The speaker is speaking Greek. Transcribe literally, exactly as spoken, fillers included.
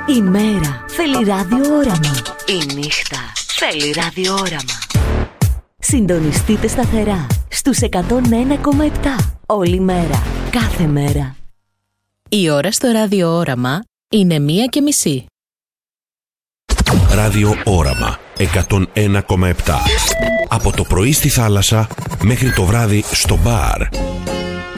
Η μέρα θέλει ραδιόραμα. Η νύχτα θέλει ραδιόραμα. Συντονιστείτε σταθερά στους εκατόν ένα κόμμα επτά. Όλη μέρα, κάθε μέρα. Η ώρα στο ραδιόραμα είναι μία και μισή. Ραδιόραμα εκατόν ένα κόμμα επτά. Από το πρωί στη θάλασσα μέχρι το βράδυ στο μπαρ.